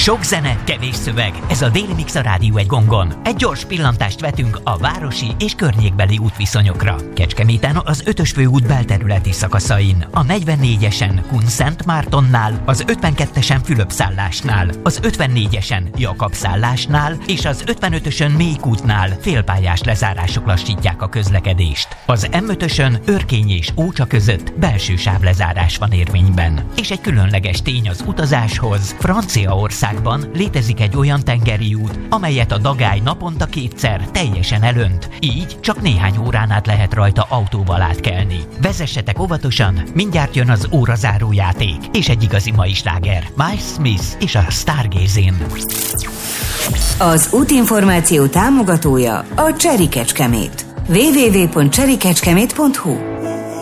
Sok zene, kevés szöveg. Ez a Déli Mix a Rádió egy gongon. Egy gyors pillantást vetünk a városi és környékbeli útviszonyokra. Kecskeméten az 5-ös főút belterületi szakaszain, a 44-esen Kunszentmártonnál, az 52-esen Fülöp-szállásnál, az 54-esen Jakab-szállásnál és az 55-ösön Mékútnál félpályás lezárások lassítják a közlekedést. Az M5-ösön Örkény és Ócsa között belső sávlezárás van érvényben. És egy különleges tény az utazáshoz: Franciaországban létezik egy olyan tengeri út, amelyet a dagály naponta 2-szer teljesen elönt, így csak néhány órán át lehet rajta autóval átkelni. Vezessetek óvatosan, mindjárt jön az órazáró játék, és egy igazi mai sláger, Miles Smith és a Stargazing. Az útinformáció támogatója a Chery Kecskemét. www.cherykecskemét.hu